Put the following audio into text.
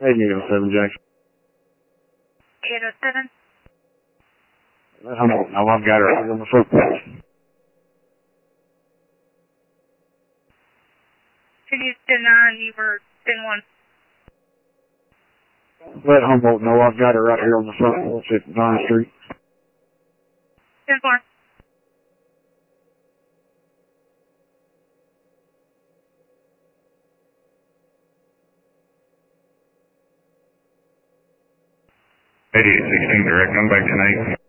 807 Jackson. 807? No, I've got her right on the front porch. Can you deny you were in one? Let Humboldt know I've got her right here on the front porch at Vine Street. 10-4. '8816 direct, I'm back tonight.